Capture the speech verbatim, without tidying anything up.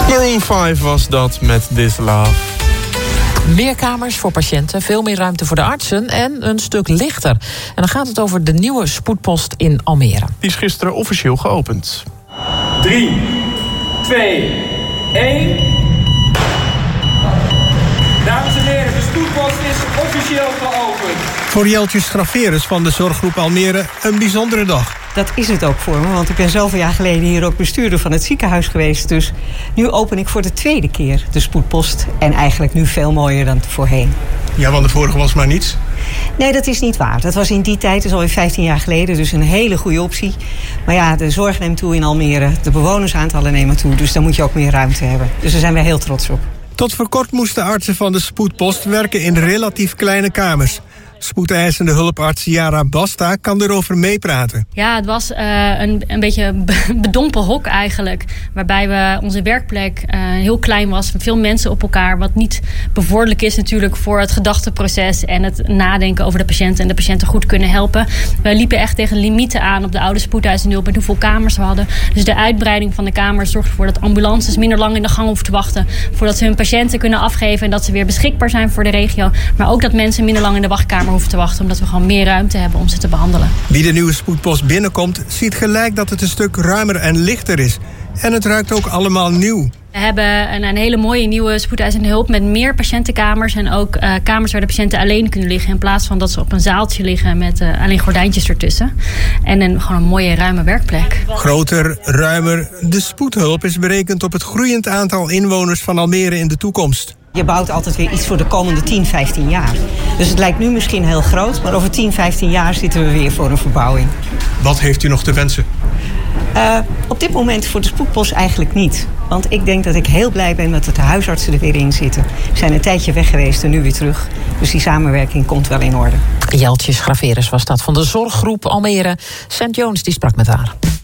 Maroon vijf was dat met This Love. Meer kamers voor patiënten, veel meer ruimte voor de artsen en een stuk lichter. En dan gaat het over de nieuwe spoedpost in Almere. Die is gisteren officieel geopend. drie, twee, één. Dames en heren, de spoedpost is officieel geopend. Voor Jeltje Straverus van de Zorggroep Almere een bijzondere dag. Dat is het ook voor me, want ik ben zoveel jaar geleden hier ook bestuurder van het ziekenhuis geweest. Dus nu open ik voor de tweede keer de spoedpost. En eigenlijk nu veel mooier dan voorheen. Ja, want de vorige was maar niets. Nee, dat is niet waar. Dat was in die tijd, dat is alweer vijftien jaar geleden, dus een hele goede optie. Maar ja, de zorg neemt toe in Almere, de bewonersaantallen nemen toe. Dus dan moet je ook meer ruimte hebben. Dus daar zijn we heel trots op. Tot voor kort moesten artsen van de spoedpost werken in relatief kleine kamers. Spoedeisende hulparts Jara Basta kan erover meepraten. Ja, het was uh, een, een beetje een bedompen hok eigenlijk. Waarbij we onze werkplek uh, heel klein was. Veel mensen op elkaar. Wat niet bevorderlijk is natuurlijk voor het gedachteproces. En het nadenken over de patiënten. En de patiënten goed kunnen helpen. We liepen echt tegen limieten aan op de oude spoedeisende hulp. En hoeveel kamers we hadden. Dus de uitbreiding van de kamers zorgt ervoor dat ambulances minder lang in de gang hoeven te wachten. Voordat ze hun patiënten kunnen afgeven. En dat ze weer beschikbaar zijn voor de regio. Maar ook dat mensen minder lang in de wachtkamer hoeven te wachten, omdat we gewoon meer ruimte hebben om ze te behandelen. Wie de nieuwe spoedpost binnenkomt, ziet gelijk dat het een stuk ruimer en lichter is. En het ruikt ook allemaal nieuw. We hebben een, een hele mooie nieuwe spoedeisende hulp met meer patiëntenkamers en ook uh, kamers waar de patiënten alleen kunnen liggen in plaats van dat ze op een zaaltje liggen met uh, alleen gordijntjes ertussen. En een, gewoon een mooie ruime werkplek. Groter, ruimer. De spoedhulp is berekend op het groeiend aantal inwoners van Almere in de toekomst. Je bouwt altijd weer iets voor de komende tien, vijftien jaar. Dus het lijkt nu misschien heel groot, maar over tien, vijftien jaar zitten we weer voor een verbouwing. Wat heeft u nog te wensen? Uh, op dit moment voor de spoedpost eigenlijk niet. Want ik denk dat ik heel blij ben dat de huisartsen er weer in zitten. We zijn een tijdje weg geweest en nu weer terug. Dus die samenwerking komt wel in orde. Jeltje Straverus was dat van de Zorggroep Almere. Saint Jones die sprak met haar.